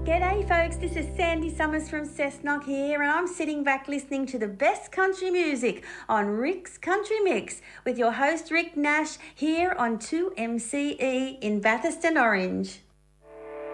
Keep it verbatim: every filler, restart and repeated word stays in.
G'day folks, this is Sandy Summers from Cessnock here, and I'm sitting back listening to the best country music on Rick's Country Mix with your host Rick Nash here on two M C E in Bathurst and Orange.